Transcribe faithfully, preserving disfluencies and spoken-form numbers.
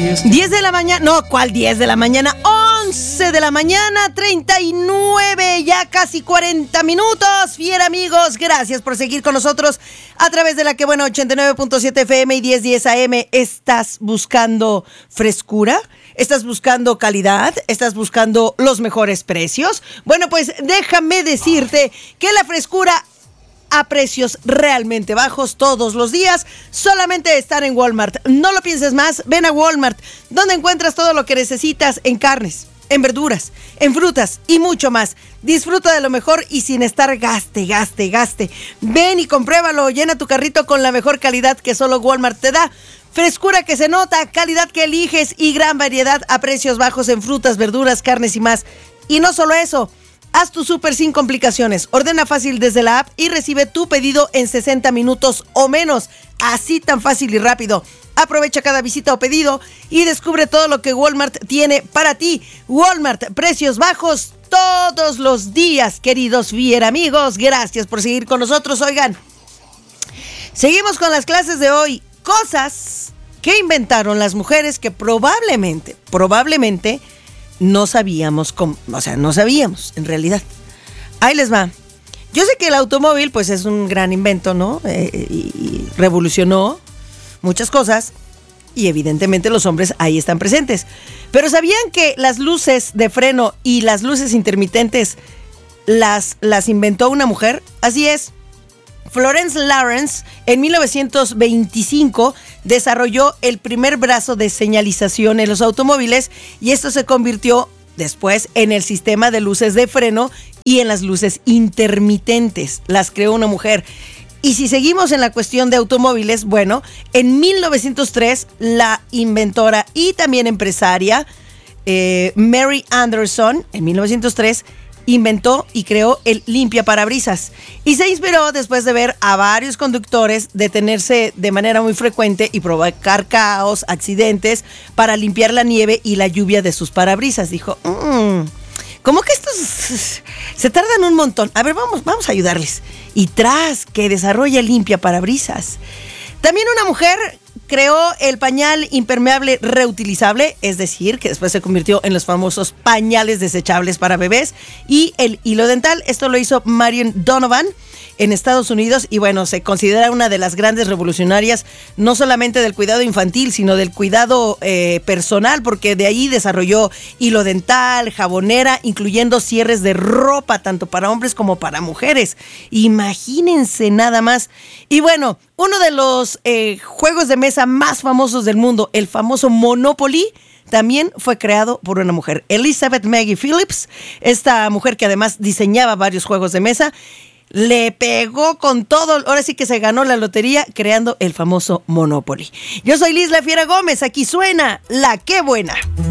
diez de la mañana, no, ¿cuál diez de la mañana? once de la mañana, treinta y nueve, ya casi cuarenta minutos. Fiel amigos, gracias por seguir con nosotros a través de la que buena ochenta y nueve punto siete F M y diez diez A M. ¿Estás buscando frescura? ¿Estás buscando calidad? ¿Estás buscando los mejores precios? Bueno, pues déjame decirte que la frescura a precios realmente bajos todos los días solamente están en Walmart. No lo pienses más, ven a Walmart, donde encuentras todo lo que necesitas en carnes, en verduras, en frutas y mucho más. Disfruta de lo mejor y sin estar gaste, gaste, gaste. Ven y compruébalo, llena tu carrito con la mejor calidad que solo Walmart te da. Frescura que se nota, calidad que eliges y gran variedad a precios bajos en frutas, verduras, carnes y más. Y no solo eso, haz tu súper sin complicaciones. Ordena fácil desde la app y recibe tu pedido en sesenta minutos o menos. Así tan fácil y rápido. Aprovecha cada visita o pedido y descubre todo lo que Walmart tiene para ti. Walmart, precios bajos todos los días, queridos Fiel amigos. Gracias por seguir con nosotros. Oigan, seguimos con las clases de hoy. Cosas que inventaron las mujeres que probablemente, probablemente no sabíamos cómo, o sea, no sabíamos en realidad. Ahí les va. Yo sé que el automóvil pues es un gran invento, ¿no? Eh, y, y revolucionó muchas cosas y evidentemente los hombres ahí están presentes. Pero ¿sabían que las luces de freno y las luces intermitentes las, las inventó una mujer? Así es. Florence Lawrence en mil novecientos veinticinco desarrolló el primer brazo de señalización en los automóviles y esto se convirtió después en el sistema de luces de freno y en las luces intermitentes. Las creó una mujer. Y si seguimos en la cuestión de automóviles, bueno, en mil novecientos tres la inventora y también empresaria eh, Mary Anderson, en mil novecientos tres, inventó y creó el limpiaparabrisas y se inspiró después de ver a varios conductores detenerse de manera muy frecuente y provocar caos, accidentes para limpiar la nieve y la lluvia de sus parabrisas. Dijo, mmm, ¿cómo que estos se tardan un montón? A ver, vamos, vamos a ayudarles. Y tras que desarrolla el limpiaparabrisas. También una mujer creó el pañal impermeable reutilizable, es decir, que después se convirtió en los famosos pañales desechables para bebés, y el hilo dental. Esto lo hizo Marion Donovan en Estados Unidos y bueno, se considera una de las grandes revolucionarias, no solamente del cuidado infantil, sino del cuidado eh, personal, porque de ahí desarrolló hilo dental, jabonera, incluyendo cierres de ropa, tanto para hombres como para mujeres. Imagínense nada más. Y bueno, uno de los eh, juegos de mesa más famosos del mundo, el famoso Monopoly, también fue creado por una mujer, Elizabeth Maggie Phillips. Esta mujer que además diseñaba varios juegos de mesa, le pegó con todo, ahora sí que se ganó la lotería creando el famoso Monopoly. Yo soy Liz La Fiera Gómez, aquí suena La Qué Buena.